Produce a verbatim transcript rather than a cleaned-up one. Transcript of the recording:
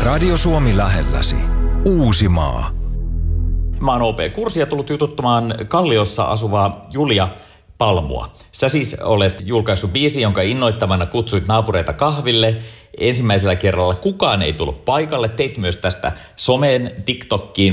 Radio Suomi lähelläsi. Uusimaa. Mä oon O P Kursi ja tullut jututtamaan Kalliossa asuvaa Julia Palmua. Sä siis olet julkaissut biisi, jonka innoittamana kutsuit naapureita kahville. Ensimmäisellä kerralla kukaan ei tullut paikalle. Teit myös tästä someen, TikTokkiin